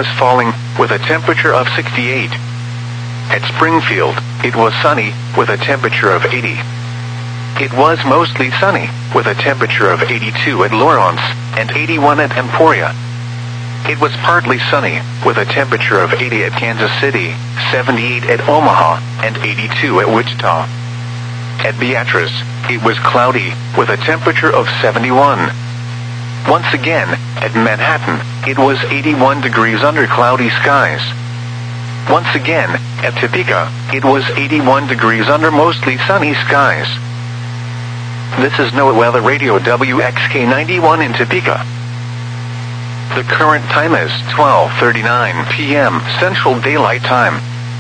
was falling, with a temperature of 68. At Springfield, it was sunny, with a temperature of 80. It was mostly sunny, with a temperature of 82 at Lawrence, and 81 at Emporia. It was partly sunny, with a temperature of 80 at Kansas City, 78 at Omaha, and 82 at Wichita. At Beatrice, it was cloudy, with a temperature of 71. Once again, at Manhattan, it was 81 degrees under cloudy skies. Once again, at Topeka, it was 81 degrees under mostly sunny skies. This is NOAA Weather Radio WXK91 in Topeka. The current time is 12:39 p.m. Central Daylight Time.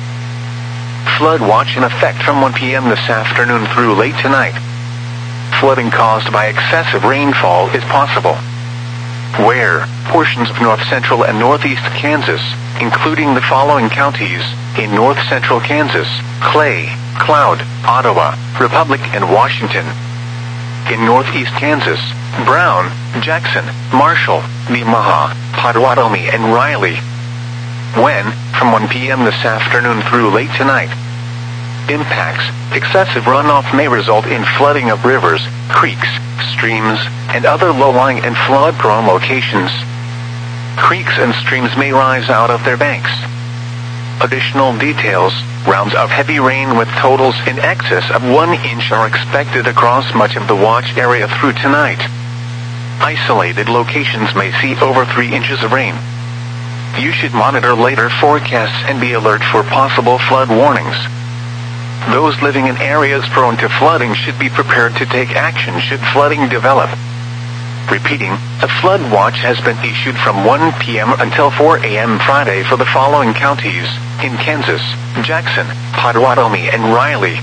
Flood watch in effect from 1 p.m. this afternoon through late tonight. Flooding caused by excessive rainfall is possible. Where portions of north central and northeast Kansas, including the following counties, in north central Kansas: Clay, Cloud, Ottawa, Republic, and Washington. In northeast Kansas: Brown, Jackson, Marshall, Nemaha, Potawatomi, and Riley. When, from 1 p.m. this afternoon through late tonight. Impacts: excessive runoff may result in flooding of rivers, creeks, streams, and other low-lying and flood-prone locations. Creeks and streams may rise out of their banks. Additional details: rounds of heavy rain with totals in excess of 1 inch are expected across much of the watch area through tonight. Isolated locations may see over 3 inches of rain. You should monitor later forecasts and be alert for possible flood warnings. Those living in areas prone to flooding should be prepared to take action should flooding develop. Repeating, a flood watch has been issued from 1 p.m. until 4 a.m. Friday for the following counties, in Kansas: Jackson, Potawatomi, and Riley.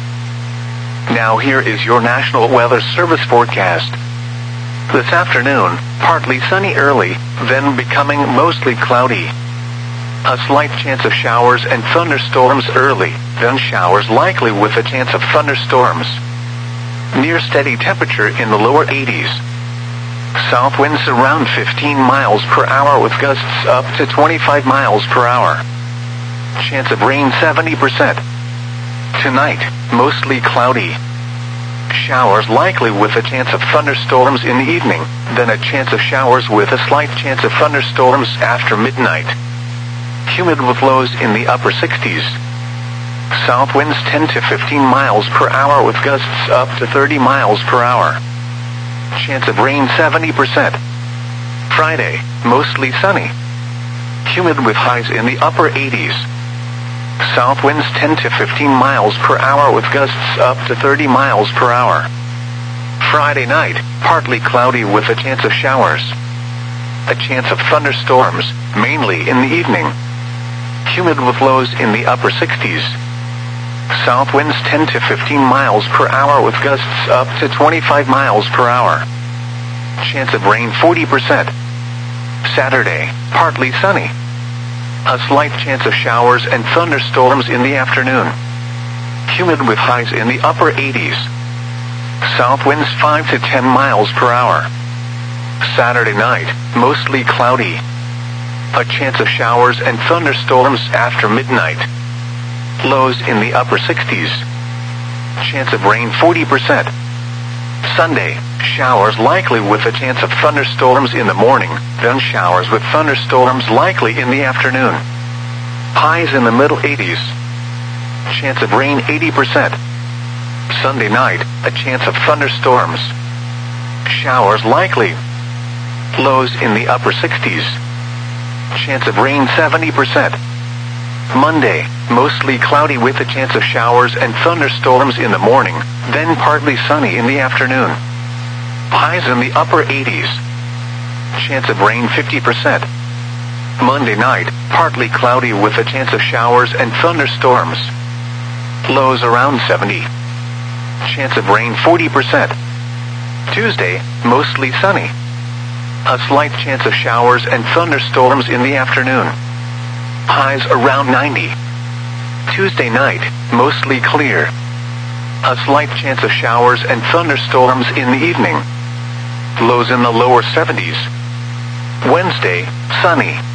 Now here is your National Weather Service forecast. This afternoon, partly sunny early, then becoming mostly cloudy. A slight chance of showers and thunderstorms early, then showers likely with a chance of thunderstorms. Near steady temperature in the lower 80s. South winds around 15 miles per hour with gusts up to 25 miles per hour. Chance of rain 70%. Tonight, mostly cloudy. Showers likely with a chance of thunderstorms in the evening, then a chance of showers with a slight chance of thunderstorms after midnight. Humid with lows in the upper 60s. South winds 10 to 15 miles per hour with gusts up to 30 miles per hour. Chance of rain 70%. Friday, mostly sunny. Humid with highs in the upper 80s. South winds 10 to 15 miles per hour with gusts up to 30 miles per hour. Friday night, partly cloudy with a chance of showers. A chance of thunderstorms, mainly in the evening. Humid with lows in the upper 60s. South winds 10 to 15 miles per hour with gusts up to 25 miles per hour. Chance of rain 40%. Saturday, partly sunny. A slight chance of showers and thunderstorms in the afternoon. Humid with highs in the upper 80s. South winds 5 to 10 miles per hour. Saturday night, mostly cloudy. A chance of showers and thunderstorms after midnight. Lows in the upper 60s. Chance of rain 40%. Sunday, showers likely with a chance of thunderstorms in the morning, then showers with thunderstorms likely in the afternoon. Highs in the middle 80s. Chance of rain 80%. Sunday night, a chance of thunderstorms. Showers likely. Lows in the upper 60s. Chance of rain 70%. Monday, mostly cloudy with a chance of showers and thunderstorms in the morning, then partly sunny in the afternoon. Highs in the upper 80s. Chance of rain 50%. Monday night, partly cloudy with a chance of showers and thunderstorms. Lows around 70. Chance of rain 40%. Tuesday, mostly sunny. A slight chance of showers and thunderstorms in the afternoon. Highs around 90. Tuesday night, mostly clear. A slight chance of showers and thunderstorms in the evening. Lows in the lower 70s. Wednesday, sunny.